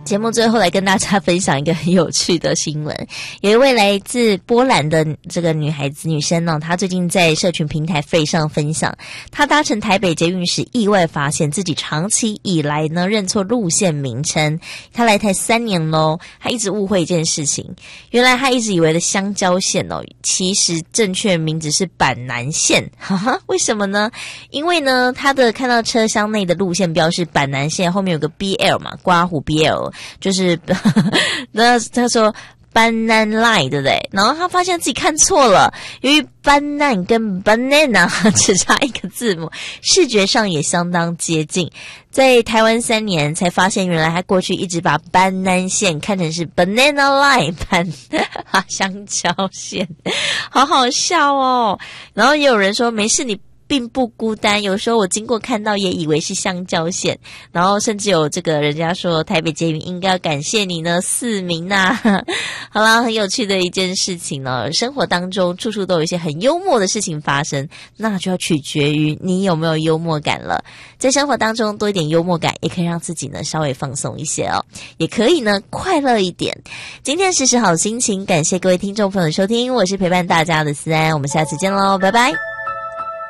节目最后来跟大家分享一个很有趣的新闻，有一位来自波兰的这个女生呢，她最近在社群平台飞上分享，她搭乘台北捷运时意外发现自己长期以来呢认错路线名称。她来台3年咯，她一直误会一件事情，原来她一直以为的香蕉线哦，其实正确名字是板南线。哈哈，为什么呢？因为呢她的看到车厢内的路线标示板南线后面有个 BL 嘛，刮胡 BL，就是那他说 Banana Line 对不对？然后他发现自己看错了，由于 Banana 跟 Banana 只差一个字母，视觉上也相当接近。在台湾3年才发现，原来他过去一直把班南线看成是 Banana Line 香蕉线，好好笑哦。然后也有人说没事，你并不孤单，有时候我经过看到也以为是香蕉线，然后甚至有这个人家说台北捷运应该要感谢你呢4名啊。好啦，很有趣的一件事情呢，生活当中处处都有一些很幽默的事情发生，那就要取决于你有没有幽默感了。在生活当中多一点幽默感，也可以让自己呢稍微放松一些哦，也可以呢快乐一点。今天时时好心情，感谢各位听众朋友的收听，我是陪伴大家的思安，我们下次见咯，拜拜。